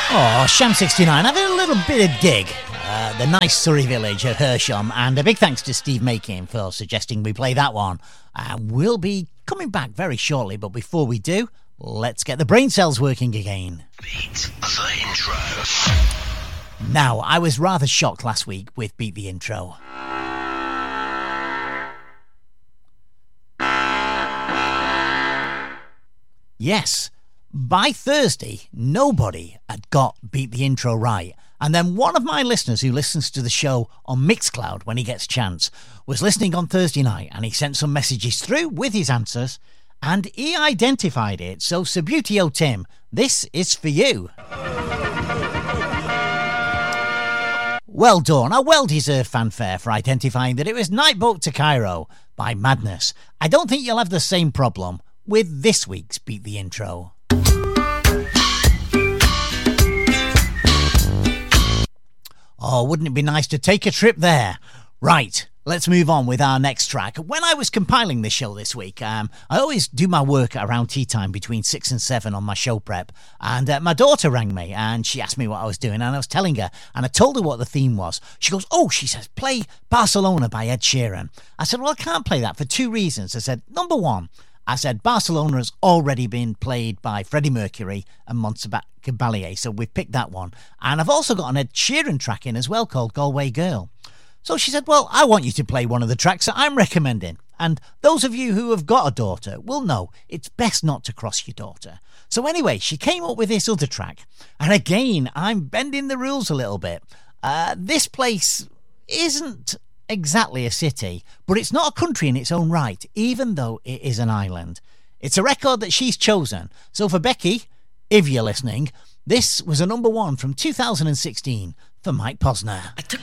Oh, Sham69, having a little bit of dig. The nice Surrey village of Hersham, and a big thanks to Steve Makin for suggesting we play that one. We'll be coming back very shortly, but before we do, let's get the brain cells working again. Beat the intro. Now, I was rather shocked last week with Beat the Intro. Yes, by Thursday, nobody had got Beat the Intro right. And then one of my listeners who listens to the show on Mixcloud when he gets a chance was listening on Thursday night, and he sent some messages through with his answers, and he identified it. So, Subutio Tim, this is for you. Well done, a well-deserved fanfare for identifying that it was Night Boat to Cairo by Madness. I don't think you'll have the same problem with this week's Beat the Intro. Oh, wouldn't it be nice to take a trip there? Right, let's move on with our next track. When I was compiling this show this week, I always do my work around tea time between 6 and 7 on my show prep. And my daughter rang me and she asked me what I was doing, and I was telling her, and I told her what the theme was. She goes, oh, she says, play Barcelona by Ed Sheeran. I said, well, I can't play that for two reasons. I said, number one, I said, Barcelona has already been played by Freddie Mercury and Montserrat Caballé, so we've picked that one. And I've also got an Ed Sheeran track in as well called Galway Girl. So she said, well, I want you to play one of the tracks that I'm recommending. And those of you who have got a daughter will know it's best not to cross your daughter. So anyway, she came up with this other track. And again, I'm bending the rules a little bit. This place isn't exactly a city, but it's not a country in its own right, even though it is an island. It's a record that she's chosen. So for Becky, if you're listening, this was a number one from 2016 for Mike Posner.